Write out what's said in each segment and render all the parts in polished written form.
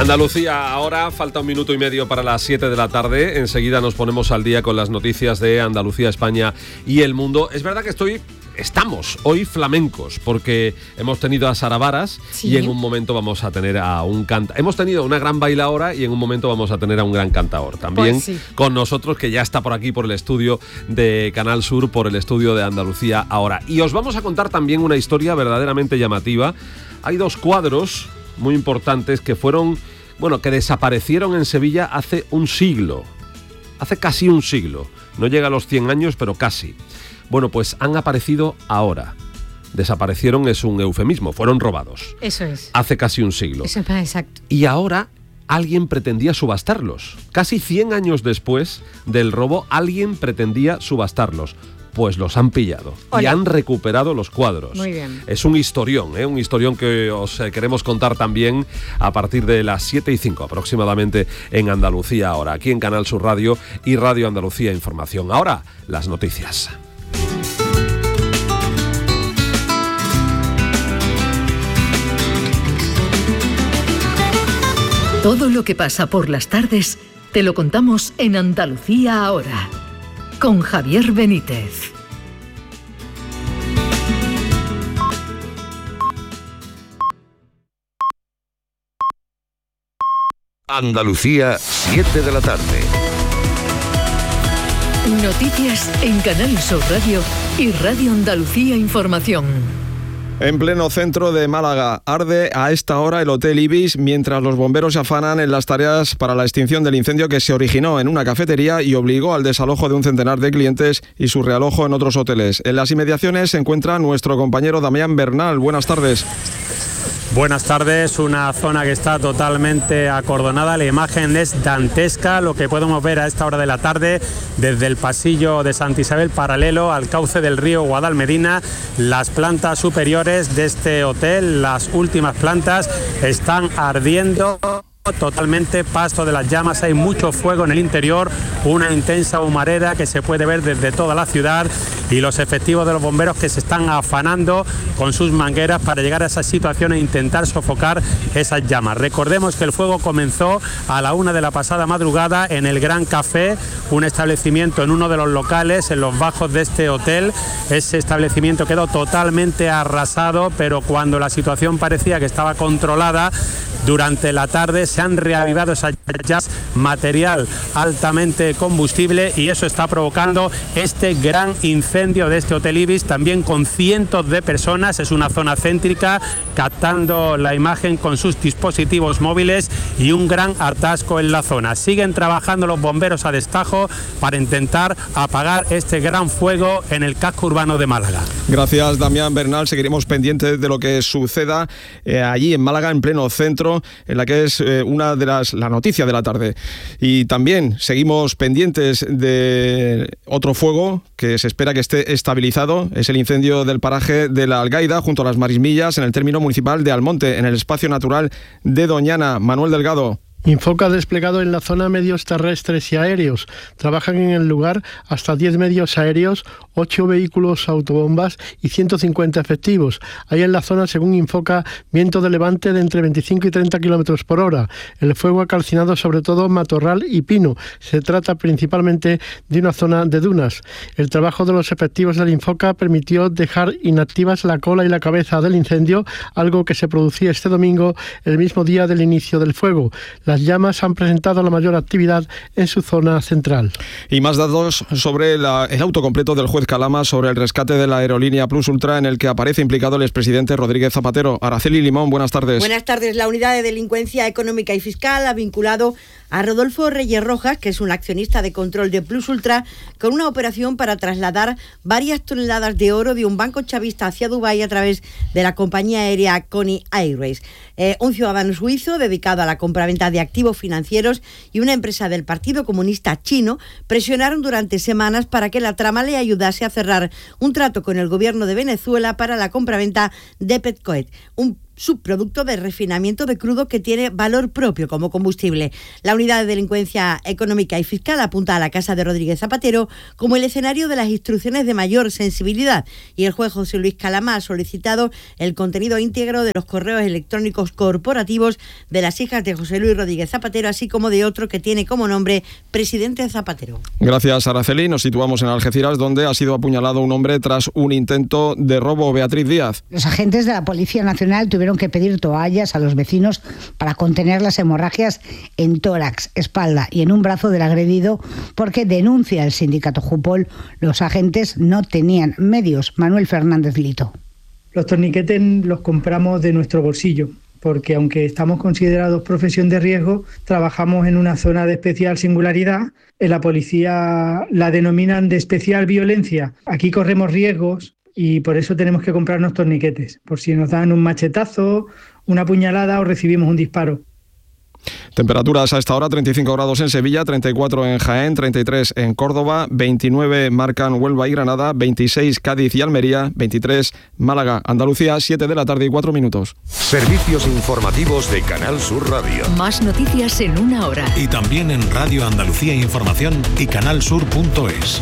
Andalucía, ahora falta 1 minuto y medio para las 7 de la tarde. Enseguida nos ponemos al día con las noticias de Andalucía, España y el mundo. Es verdad que estamos hoy flamencos, porque hemos tenido a Sara Varas, sí, y en un momento vamos a tener a un hemos tenido una gran bailaora y en un momento vamos a tener a un gran cantador también, pues sí, con nosotros, que ya está por aquí, por el estudio de Canal Sur, por el estudio de Andalucía Ahora. Y os vamos a contar también una historia verdaderamente llamativa. Hay 2 cuadros muy importantes que que desaparecieron en Sevilla hace un siglo, hace casi un siglo. No llega a los 100 años, pero casi. Bueno, pues han aparecido ahora. Desaparecieron es un eufemismo, fueron robados. Eso es. Hace casi un siglo. Eso es más exacto. Y ahora alguien pretendía subastarlos. Casi 100 años después del robo, alguien pretendía subastarlos. Pues los han pillado. Hola. Y han recuperado los cuadros. Muy bien. Es un historión, un historión que os queremos contar también a partir de las 7:05 aproximadamente en Andalucía Ahora, aquí en Canal Sur Radio y Radio Andalucía Información. Ahora, las noticias. Todo lo que pasa por las tardes te lo contamos en Andalucía Ahora, con Javier Benítez. Andalucía, 7 de la tarde. Noticias en Canal Sur Radio y Radio Andalucía Información. En pleno centro de Málaga, arde a esta hora el Hotel Ibis mientras los bomberos se afanan en las tareas para la extinción del incendio que se originó en una cafetería y obligó al desalojo de un centenar de clientes y su realojo en otros hoteles. En las inmediaciones se encuentra nuestro compañero Damián Bernal. Buenas tardes. Buenas tardes, una zona que está totalmente acordonada, la imagen es dantesca, lo que podemos ver a esta hora de la tarde desde el pasillo de Santa Isabel paralelo al cauce del río Guadalmedina. Las plantas superiores de este hotel, las últimas plantas, están ardiendo totalmente, pasto de las llamas, hay mucho fuego en el interior, una intensa humareda que se puede ver desde toda la ciudad y los efectivos de los bomberos que se están afanando con sus mangueras para llegar a esa situación e intentar sofocar esas llamas. Recordemos que el fuego comenzó a la 1 de la pasada madrugada en el Gran Café, un establecimiento en uno de los locales en los bajos de este hotel. Ese establecimiento quedó totalmente arrasado, pero cuando la situación parecía que estaba controlada, durante la tarde se han reavivado esas llamas, material altamente combustible, y eso está provocando este gran incendio de este Hotel Ibis, también con cientos de personas. Es una zona céntrica, captando la imagen con sus dispositivos móviles y un gran atasco en la zona. Siguen trabajando los bomberos a destajo para intentar apagar este gran fuego en el casco urbano de Málaga. Gracias, Damián Bernal. Seguiremos pendientes de lo que suceda allí en Málaga, en pleno centro, en la que es una de la noticia de la tarde. Y también seguimos pendientes de otro fuego que se espera que esté estabilizado. Es el incendio del paraje de la Algaida, junto a las Marismillas, en el término municipal de Almonte, en el espacio natural de Doñana. Manuel Delgado. Infoca ha desplegado en la zona medios terrestres y aéreos. Trabajan en el lugar hasta 10 medios aéreos, 8 vehículos autobombas y 150 efectivos. Hay en la zona, según Infoca, viento de levante de entre 25 y 30 kilómetros por hora. El fuego ha calcinado sobre todo matorral y pino. Se trata principalmente de una zona de dunas. El trabajo de los efectivos del Infoca permitió dejar inactivas la cola y la cabeza del incendio, algo que se producía este domingo, el mismo día del inicio del fuego. Las llamas han presentado la mayor actividad en su zona central. Y más datos sobre el auto completo del juez Calama sobre el rescate de la aerolínea Plus Ultra, en el que aparece implicado el expresidente Rodríguez Zapatero. Araceli Limón, buenas tardes. Buenas tardes. La Unidad de Delincuencia Económica y Fiscal ha vinculado a Rodolfo Reyes Rojas, que es un accionista de control de Plus Ultra, con una operación para trasladar varias toneladas de oro de un banco chavista hacia Dubái a través de la compañía aérea Coney Airways. Un ciudadano suizo dedicado a la compraventa de activos financieros y una empresa del Partido Comunista Chino presionaron durante semanas para que la trama le ayudase a cerrar un trato con el gobierno de Venezuela para la compraventa de Petcoet, un subproducto de refinamiento de crudo que tiene valor propio como combustible. La Unidad de Delincuencia Económica y Fiscal apunta a la casa de Rodríguez Zapatero como el escenario de las instrucciones de mayor sensibilidad, y el juez José Luis Calama ha solicitado el contenido íntegro de los correos electrónicos corporativos de las hijas de José Luis Rodríguez Zapatero, así como de otro que tiene como nombre Presidente Zapatero. Gracias, Araceli. Nos situamos en Algeciras, donde ha sido apuñalado un hombre tras un intento de robo. Beatriz Díaz. Los agentes de la Policía Nacional tuvieron que pedir toallas a los vecinos para contener las hemorragias en tórax, espalda y en un brazo del agredido, porque denuncia el sindicato Jupol, los agentes no tenían medios. Manuel Fernández Lito. Los torniquetes los compramos de nuestro bolsillo, porque aunque estamos considerados profesión de riesgo, trabajamos en una zona de especial singularidad. En la policía la denominan de especial violencia. Aquí corremos riesgos y por eso tenemos que comprarnos torniquetes, por si nos dan un machetazo, una puñalada o recibimos un disparo. Temperaturas a esta hora: 35 grados en Sevilla, 34 en Jaén, 33 en Córdoba, 29 marcan Huelva y Granada, 26 Cádiz y Almería, 23 Málaga. Andalucía, 7 de la tarde y 4 minutos. Servicios informativos de Canal Sur Radio. Más noticias en una hora. Y también en Radio Andalucía Información y canalsur.es.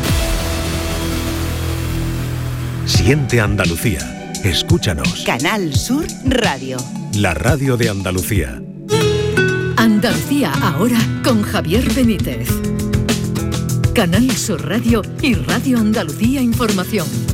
Siente Andalucía. Escúchanos. Canal Sur Radio. La radio de Andalucía. Andalucía ahora con Javier Benítez. Canal Sur Radio y Radio Andalucía Información.